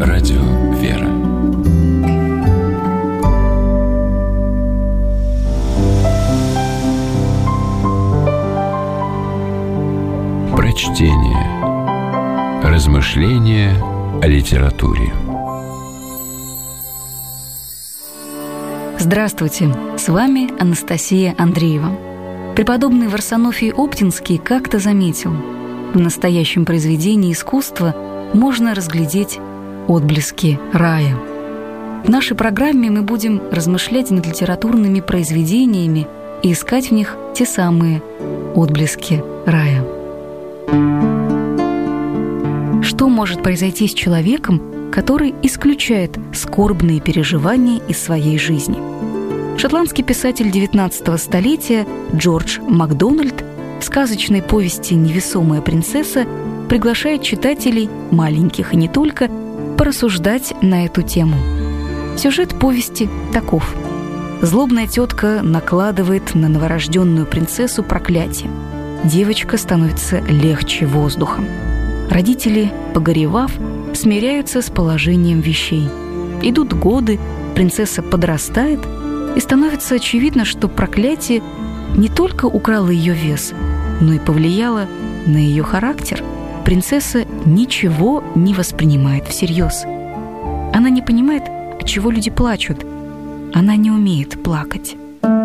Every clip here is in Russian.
Радио «Вера». Прочтение. Размышления о литературе. Здравствуйте, с вами Анастасия Андреева. Преподобный Варсонофий Оптинский как-то заметил: в настоящем произведении искусства можно разглядеть отблески рая. В нашей программе мы будем размышлять над литературными произведениями и искать в них те самые отблески рая. Что может произойти с человеком, который исключает скорбные переживания из своей жизни? Шотландский писатель XIX столетия Джордж Макдональд в сказочной повести «Невесомая принцесса» приглашает читателей, маленьких и не только, порассуждать на эту тему. Сюжет повести таков. Злобная тетка накладывает на новорожденную принцессу проклятие. Девочка становится легче воздуха. Родители, погоревав, смиряются с положением вещей. Идут годы, принцесса подрастает, и становится очевидно, что проклятие не только украло ее вес, но и повлияло на ее характер. Принцесса ничего не воспринимает всерьез. Она не понимает, отчего люди плачут. Она не умеет плакать.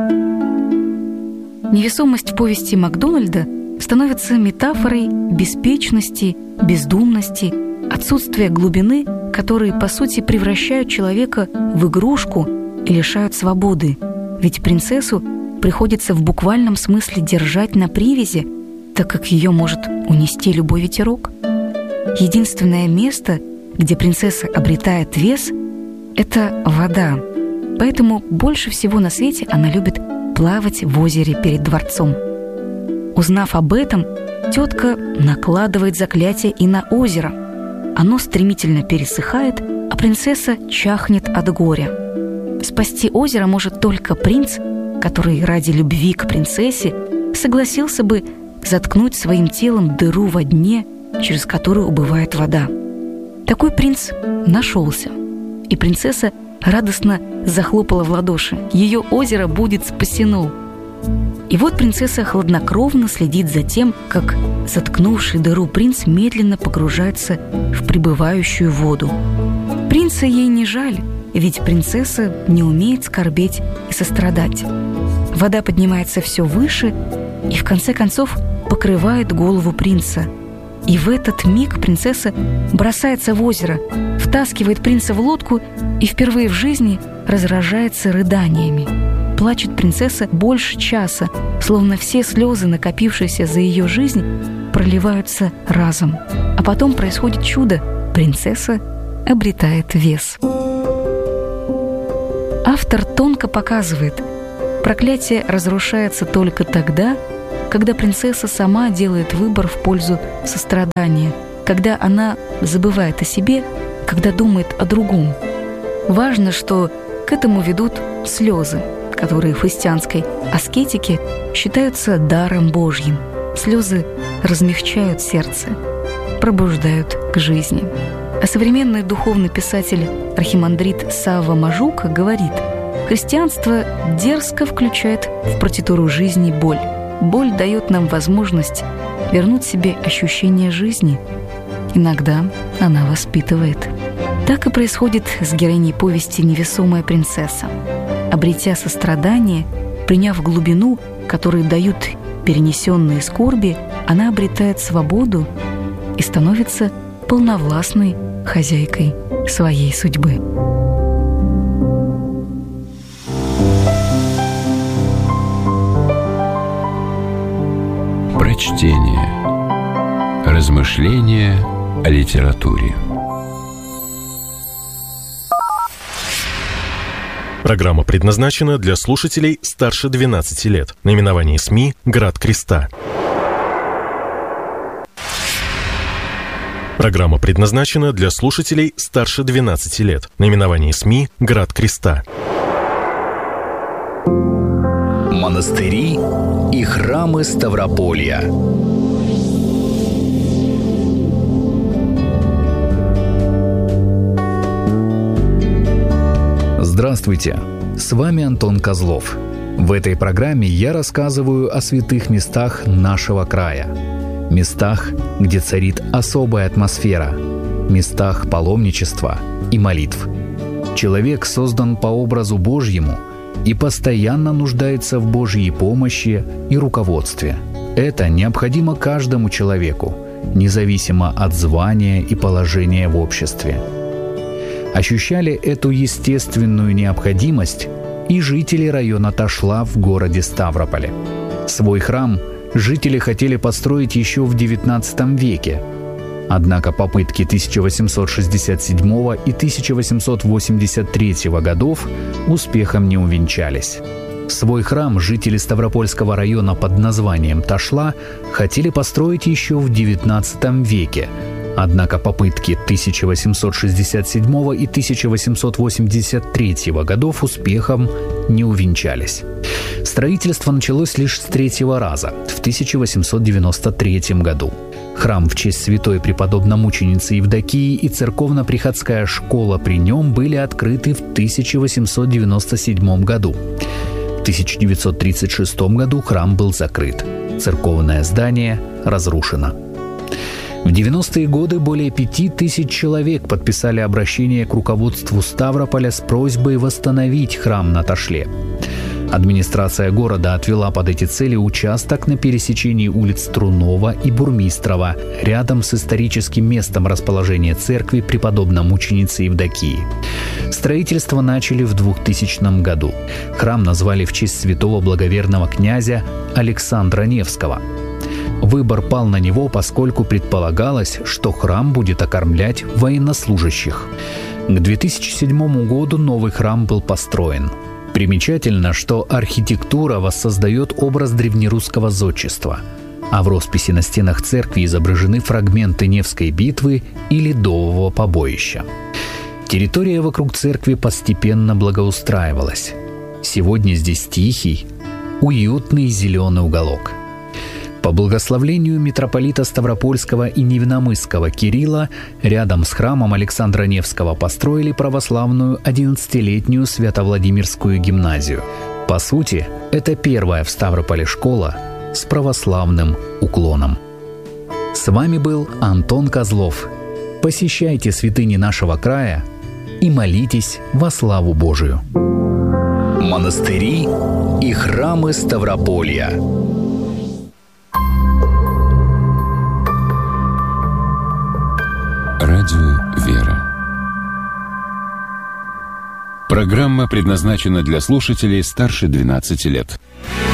Невесомость в повести Макдональда становится метафорой беспечности, бездумности, отсутствия глубины, которые, по сути, превращают человека в игрушку и лишают свободы. Ведь принцессу приходится в буквальном смысле держать на привязи, так как ее может унести любой ветерок. Единственное место, где принцесса обретает вес, это вода. Поэтому больше всего на свете она любит плавать в озере перед дворцом. Узнав об этом, тетка накладывает заклятие и на озеро. Оно стремительно пересыхает, а принцесса чахнет от горя. Спасти озеро может только принц, который ради любви к принцессе согласился бы заткнуть своим телом дыру во дне, через которую убывает вода. Такой принц нашелся, и принцесса радостно захлопала в ладоши. Ее озеро будет спасено. И вот принцесса хладнокровно следит за тем, как заткнувший дыру принц медленно погружается в прибывающую воду. Принца ей не жаль, ведь принцесса не умеет скорбеть и сострадать. Вода поднимается все выше и в конце концов покрывает голову принца. И в этот миг принцесса бросается в озеро, втаскивает принца в лодку и впервые в жизни разражается рыданиями. Плачет принцесса больше часа, словно все слезы, накопившиеся за ее жизнь, проливаются разом. А потом происходит чудо. Принцесса обретает вес. Автор тонко показывает, проклятие разрушается только тогда, когда принцесса сама делает выбор в пользу сострадания, когда она забывает о себе, когда думает о другом. Важно, что к этому ведут слезы, которые в христианской аскетике считаются даром Божьим. Слезы размягчают сердце, пробуждают к жизни. А современный духовный писатель архимандрит Савва Мажука говорит: христианство дерзко включает в партитуру жизни боль. Боль дает нам возможность вернуть себе ощущение жизни. Иногда она воспитывает. Так и происходит с героиней повести «Невесомая принцесса». Обретя сострадание, приняв глубину, которую дают перенесенные скорби, она обретает свободу и становится полновластной хозяйкой своей судьбы. Прочтение. Размышления о литературе. Программа предназначена для слушателей старше 12 лет. Наименование СМИ «Град Креста». Программа предназначена для слушателей старше 12 лет. Наименование СМИ «Град Креста». Монастыри и храмы Ставрополья. Здравствуйте, с вами Антон Козлов. В этой программе я рассказываю о святых местах нашего края. Местах, где царит особая атмосфера. Местах паломничества и молитв. Человек создан по образу Божьему и постоянно нуждается в Божьей помощи и руководстве. Это необходимо каждому человеку, независимо от звания и положения в обществе. Ощущали эту естественную необходимость и жители района Ташла в городе Ставрополе. Свой храм жители хотели построить еще в XIX веке. Однако попытки 1867 и 1883 годов успехом не увенчались. Свой храм жители Ставропольского района под названием Ташла хотели построить еще в XIX веке, однако попытки 1867 и 1883 годов успехом не увенчались. Строительство началось лишь с третьего раза, в 1893 году. Храм в честь святой преподобно-мученицы Евдокии и церковно-приходская школа при нем были открыты в 1897 году. В 1936 году храм был закрыт. Церковное здание разрушено. В 90-е годы более 5000 человек подписали обращение к руководству Ставрополя с просьбой восстановить храм на Ташле. Администрация города отвела под эти цели участок на пересечении улиц Трунова и Бурмистрова, рядом с историческим местом расположения церкви преподобно-мученицы Евдокии. Строительство начали в 2000 году. Храм назвали в честь святого благоверного князя Александра Невского. Выбор пал на него, поскольку предполагалось, что храм будет окормлять военнослужащих. К 2007 году новый храм был построен. Примечательно, что архитектура воссоздает образ древнерусского зодчества, а в росписи на стенах церкви изображены фрагменты Невской битвы и Ледового побоища. Территория вокруг церкви постепенно благоустраивалась. Сегодня здесь тихий, уютный зеленый уголок. По благословлению митрополита Ставропольского и Невиномысского Кирилла рядом с храмом Александра Невского построили православную 11-летнюю Свято-Владимирскую гимназию. По сути, это первая в Ставрополе школа с православным уклоном. С вами был Антон Козлов. Посещайте святыни нашего края и молитесь во славу Божию. Монастыри и храмы Ставрополья. Радио «Вера». Программа предназначена для слушателей старше 12 лет.